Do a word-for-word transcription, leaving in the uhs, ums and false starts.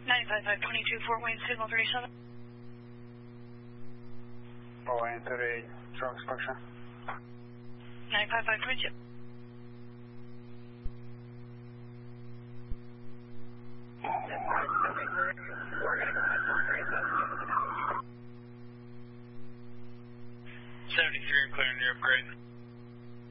nine five five twenty-two, Fort Wayne, signal thirty-seven. Fort Wayne, thirty-eight, trucks function. nine five five twenty-two. seventy-three, I'm clearing the upgrade.